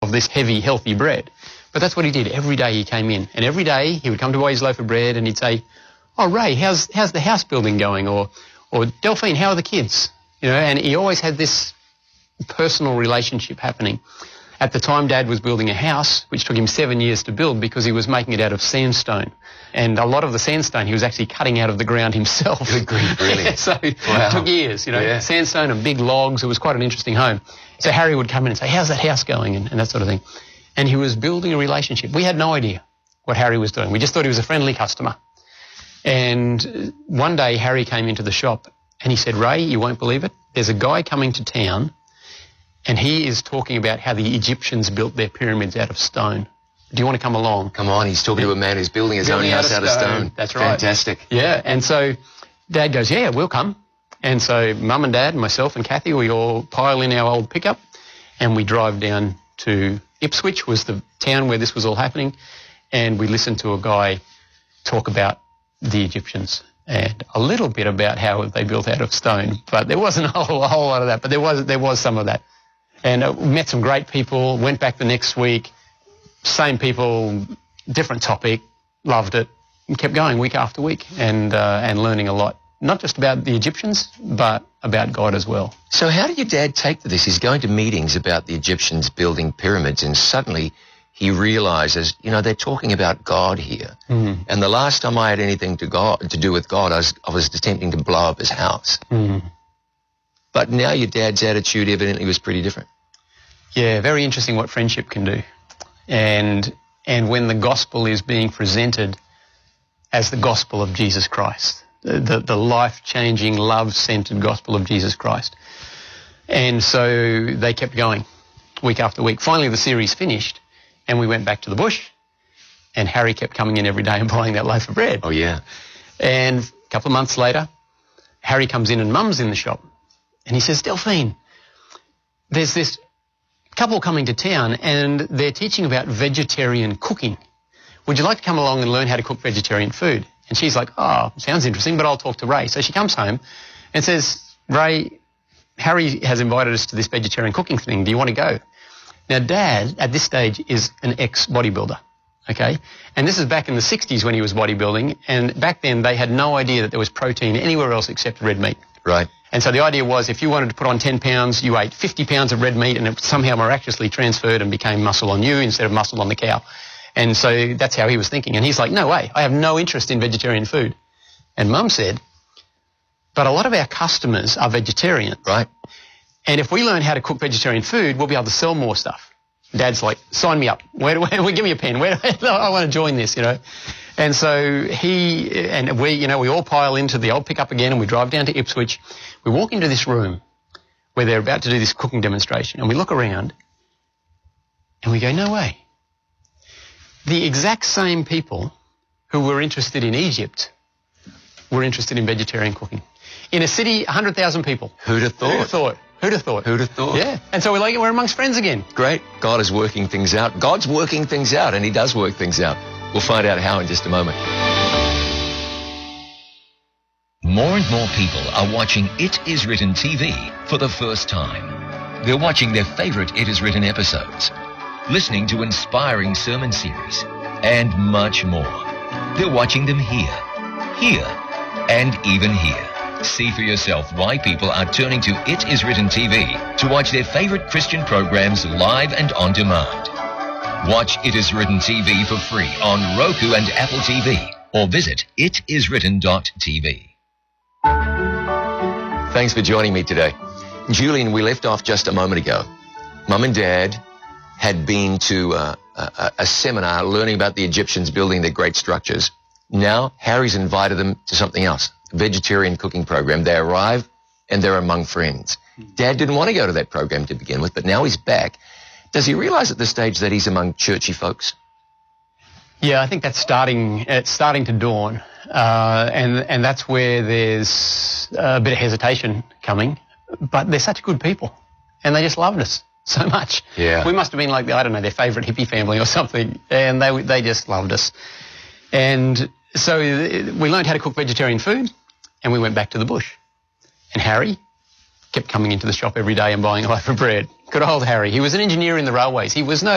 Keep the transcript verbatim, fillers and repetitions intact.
of this heavy, healthy bread. But that's what he did. Every day he came in, and every day he would come to buy his loaf of bread, and he'd say, "Oh, Ray, how's how's the house building going?" Or, or "Delphine, how are the kids?" You know, and he always had this personal relationship happening. At the time, Dad was building a house, which took him seven years to build because he was making it out of sandstone. And a lot of the sandstone he was actually cutting out of the ground himself. Good grief, really? So wow. It took years, you know, yeah. Sandstone and big logs. It was quite an interesting home. So Harry would come in and say, "How's that house going?" And, and that sort of thing. And he was building a relationship. We had no idea what Harry was doing. We just thought he was a friendly customer. And one day Harry came into the shop and he said, "Ray, you won't believe it. There's a guy coming to town and he is talking about how the Egyptians built their pyramids out of stone. Do you want to come along?" Come on, he's talking yeah. to a man who's building his building own house out of stone. Out of stone. That's right. Fantastic. Yeah, and so Dad goes, "Yeah, we'll come." And so Mum and Dad, myself and Kathy, we all pile in our old pickup and we drive down to Ipswich, was the town where this was all happening, and we listened to a guy talk about the Egyptians and a little bit about how they built out of stone, but there wasn't a whole, a whole lot of that, but there was there was some of that. And uh, we met some great people, went back the next week, same people, different topic, loved it, and kept going week after week and uh, and learning a lot, not just about the Egyptians, but about God as well. So how did your dad take to this? He's going to meetings about the Egyptians building pyramids, and suddenly he realizes, you know, they're talking about God here. Mm. And the last time I had anything to God to do with God, I was, I was attempting to blow up his house. Mm. But now your dad's attitude evidently was pretty different. Yeah, very interesting what friendship can do. And and when the gospel is being presented as the gospel of Jesus Christ, the, the, the life-changing, love-centered gospel of Jesus Christ. And so they kept going week after week. Finally, the series finished, and we went back to the bush, and Harry kept coming in every day and buying that loaf of bread. Oh, yeah. And a couple of months later, Harry comes in and Mum's in the shop, and he says, "Delphine, there's this couple coming to town, and they're teaching about vegetarian cooking. Would you like to come along and learn how to cook vegetarian food?" And she's like, "Oh, sounds interesting, but I'll talk to Ray." So she comes home and says, "Ray, Harry has invited us to this vegetarian cooking thing. Do you want to go?" Now, Dad, at this stage, is an ex-bodybuilder, okay? And this is back in the sixties when he was bodybuilding, and back then they had no idea that there was protein anywhere else except red meat. Right. And so the idea was if you wanted to put on ten pounds, you ate fifty pounds of red meat, and it somehow miraculously transferred and became muscle on you instead of muscle on the cow. And so that's how he was thinking. And he's like, "No way, I have no interest in vegetarian food." And Mum said, "But a lot of our customers are vegetarian." Right. "And if we learn how to cook vegetarian food, we'll be able to sell more stuff." Dad's like, "Sign me up. Where do I, give me a pen. Where do I, I want to join this, you know." And so he, and we, you know, we all pile into the old pickup again and we drive down to Ipswich. We walk into this room where they're about to do this cooking demonstration, and we look around and we go, "No way. The exact same people who were interested in Egypt were interested in vegetarian cooking. In a city, one hundred thousand people. Who'd have thought? Who'd have thought? Who'd have thought? Who'd have thought? Yeah. And so we're like, we're amongst friends again. Great. God is working things out. God's working things out, and he does work things out. We'll find out how in just a moment. More and more people are watching It Is Written T V for the first time. They're watching their favorite It Is Written episodes, listening to inspiring sermon series, and much more. They're watching them here, here, and even here. See for yourself why people are turning to It Is Written T V to watch their favorite Christian programs live and on demand. Watch It Is Written T V for free on Roku and Apple T V, or visit it is written dot t v. Thanks for joining me today. Julian, we left off just a moment ago. Mum and Dad had been to uh, a, a seminar learning about the Egyptians building their great structures. Now Harry's invited them to something else, a vegetarian cooking program. They arrive and they're among friends. Dad didn't want to go to that program to begin with, but now he's back. Does he realize at this stage that he's among churchy folks? Yeah, I think that's starting, it's starting to dawn. Uh, and, and that's where there's a bit of hesitation coming. But they're such good people, and they just loved us so much. Yeah. We must have been like, I don't know, their favourite hippie family or something, and they they just loved us. And so we learned how to cook vegetarian food, and we went back to the bush. And Harry kept coming into the shop every day and buying a loaf of bread. Good old Harry. He was an engineer in the railways. He was no